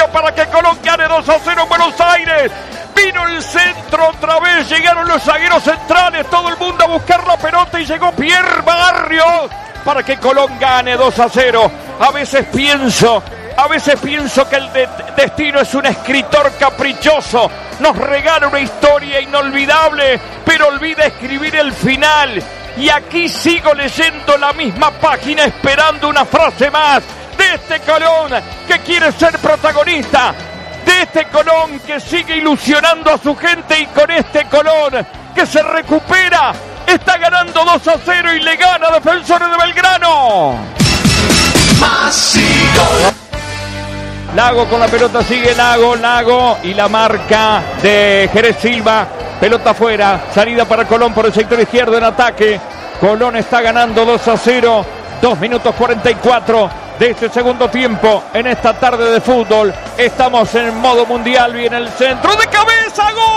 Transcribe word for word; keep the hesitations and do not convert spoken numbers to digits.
cero para que Colón gane dos a cero en Buenos Aires. Vino el centro otra vez, llegaron los zagueros centrales, todo el mundo a buscar la pelota y llegó Pierre Barrios para que Colón gane dos a cero. A veces pienso, a veces pienso que el de- destino es un escritor caprichoso, nos regala una historia inolvidable, pero olvida escribir el final. Y aquí sigo leyendo la misma página esperando una frase más de este Colón que quiere ser protagonista, de este Colón que sigue ilusionando a su gente, y con este Colón que se recupera, está ganando dos a cero y le gana a Defensores de Belgrano. Lago con la pelota, sigue Lago, Lago y la marca de Jerez Silva, pelota afuera, salida para Colón por el sector izquierdo en ataque. Colón está ganando dos a cero, dos minutos cuarenta y cuatro de este segundo tiempo en esta tarde de fútbol. Estamos en modo mundial, viene el centro de cabeza, ¡gol!